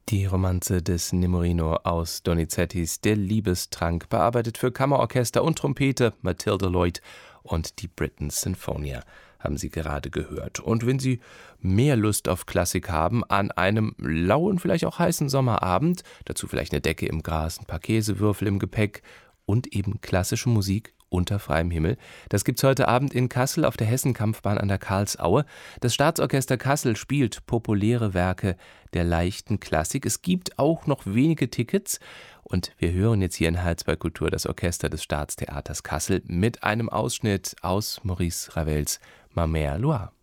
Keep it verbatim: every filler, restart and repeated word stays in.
Die Romanze des Nemorino aus Donizettis Der Liebestrank, bearbeitet für Kammerorchester und Trompete, Mathilde Lloyd und die Britten Sinfonia, haben Sie gerade gehört. Und wenn Sie mehr Lust auf Klassik haben, an einem lauen, vielleicht auch heißen Sommerabend, dazu vielleicht eine Decke im Gras, ein paar Käsewürfel im Gepäck und eben klassische Musik unter freiem Himmel. Das gibt's heute Abend in Kassel auf der Hessenkampfbahn an der Karlsaue. Das Staatsorchester Kassel spielt populäre Werke der leichten Klassik. Es gibt auch noch wenige Tickets und wir hören jetzt hier in H zwei Kultur das Orchester des Staatstheaters Kassel mit einem Ausschnitt aus Maurice Ravels Ma Mère Loire.